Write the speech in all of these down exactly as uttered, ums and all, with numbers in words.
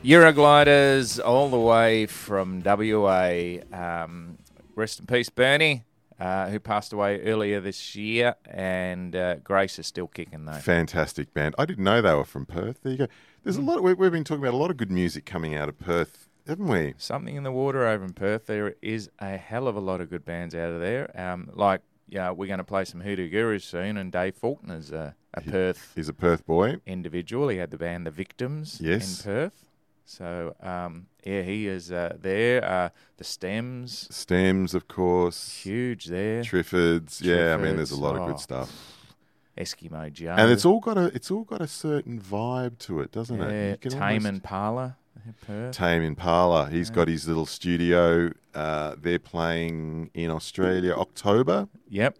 Eurogliders all the way from W A. Um, rest in peace, Bernie, uh, who passed away earlier this year, and uh, Grace is still kicking, though. Fantastic band. I didn't know they were from Perth. There you go. There's a lot. Of, we- we've been talking about a lot of good music coming out of Perth, haven't we? Something in the water over in Perth. There is a hell of a lot of good bands out of there. Um, like, yeah, we're going to play some Hoodoo Gurus soon, and Dave Faulkner's a, a He- Perth He's a Perth boy. individual. He had the band The Victims Yes. in Perth. So, um, yeah, he is uh, there. Uh, the Stems, Stems, of course. huge there. Triffids. Yeah, I mean, there's a Triffids, lot of oh. good stuff. Eskimo Joe. And it's all got a it's all got a certain vibe to it, doesn't yeah, it? You can Tame almost- Impala, Perth. Tame Impala. He's Yeah. got his little studio. Uh, they're playing in Australia October. Yep.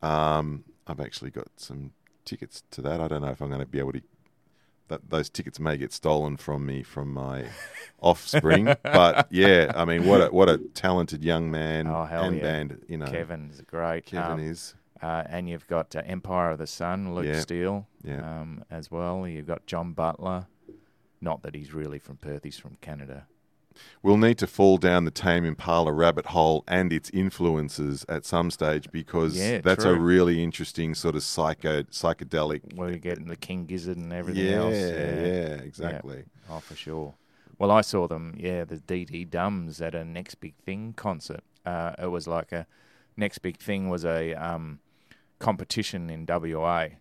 Um, I've actually got some tickets to that. I don't know if I'm going to be able to. That those tickets may get stolen from me from my offspring, but yeah, I mean, what a what a talented young man Oh, hell and yeah. band. You know, Kevin's great. Kevin Um, is. Uh, and you've got uh, Empire of the Sun, Luke Yeah. Steele, Yeah. um, as well. You've got John Butler. Not that he's really from Perth, he's from Canada. We'll need to fall down the Tame Impala rabbit hole and its influences at some stage because Yeah, that's a true. really interesting sort of psycho psychedelic. Where you get the King Gizzard and everything Yeah, else. yeah, exactly. Oh, for sure. Well, I saw them, yeah, the D D Dums at a Next Big Thing concert. Uh, it was like a, Next Big Thing was a um, competition in W A.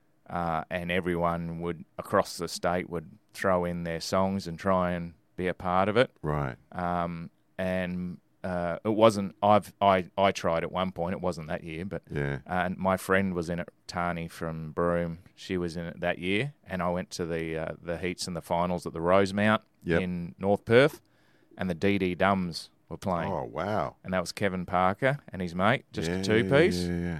Uh, and everyone would, across the state, would throw in their songs and try and be a part of it. Right. Um, and uh, it wasn't. I've I, I tried at one point. It wasn't that year, but Yeah. and my friend was in it. Tani from Broome. She was in it that year, and I went to the uh, the heats and the finals at the Rosemount Yep. in North Perth, and the D D Dums were playing, Oh wow. and that was Kevin Parker and his mate, just Yeah, a two piece. Yeah,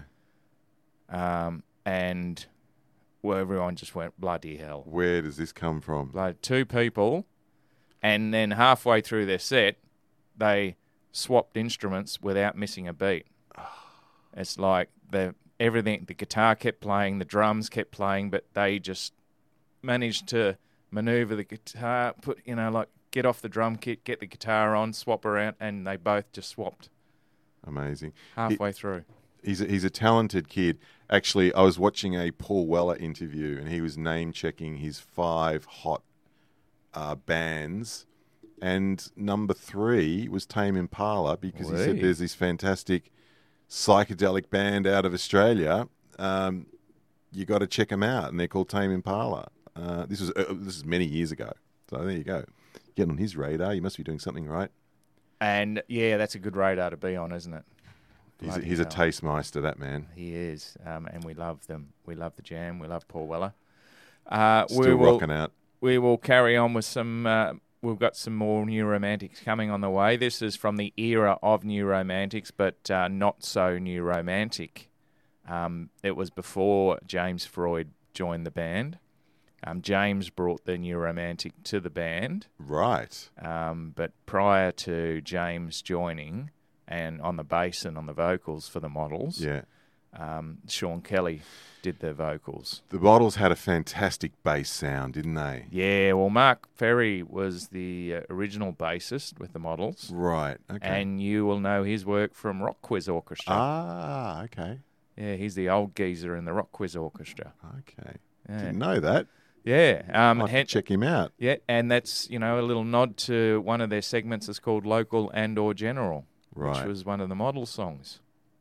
yeah. Um, and well, everyone just went bloody hell. Where does this come from? Bloody two people. And then halfway through their set, they swapped instruments without missing a beat. It's like the everything, the guitar kept playing, the drums kept playing, but they just managed to maneuver the guitar, put, you know, like get off the drum kit, get the guitar on, swap around, and they both just swapped Amazing. halfway through. He's a, he's a talented kid. Actually, I was watching a Paul Weller interview, and he was name checking his five hot uh, bands, and number three was Tame Impala because he said Wee. there's this fantastic psychedelic band out of Australia. Um, you got to check them out, and they're called Tame Impala. Uh, this was uh, this is many years ago, so there you go. Get on his radar. You must be doing something right. And yeah, that's a good radar to be on, isn't it? He's, a, Bloody he's a hell. taste meister, that man. He is, um, and we love them. We love the jam. We love Paul Weller. Uh, we Still will, rocking out. We will carry on with some. Uh, we've got some more New Romantics coming on the way. This is from the era of New Romantics, but uh, not so New Romantic. Um, it was before James Freud joined the band. Um, James brought the New Romantic to the band, Right. um, but prior to James joining, and on the bass and on the vocals for the Models, Yeah. um, Sean Kelly did the vocals. The Bottles had a fantastic bass sound, didn't they? Yeah, well, Mark Ferry was the uh, original bassist with the Models, Right. Okay. and you will know his work from Rock Quiz Orchestra. ah, okay. Yeah, he's the old geezer in the Rock Quiz Orchestra. Okay. Yeah, Didn't know that. yeah. Um, I'll have to hen- check him out. yeah, and that's, you know, a little nod to one of their segments is called Local and or General, Right. which was one of the Model songs.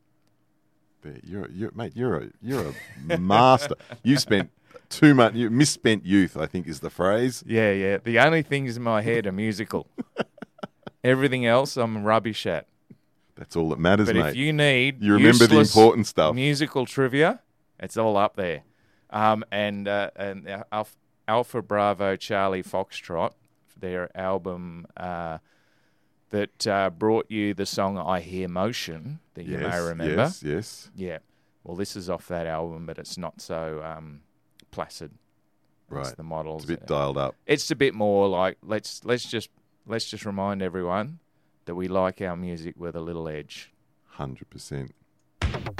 But you're, you're, mate, you're a, you're a master. You spent too much. You misspent youth, I think, is the phrase. Yeah, yeah. The only things in my head are musical. Everything else I'm rubbish at. That's all that matters, But mate. if you need You remember the useless important stuff. musical trivia, it's all up there. Um, and uh, and uh, Alpha, Alpha Bravo Charlie Foxtrot, their album uh, that uh, brought you the song I Hear Motion, that you yes, may remember. Yes, yes. Yeah. Well, this is off that album, but it's not so um, placid. It's Right. the Models. It's a bit dialed up. It's a bit more like let's let's just let's just remind everyone that we like our music with a little edge. one hundred percent.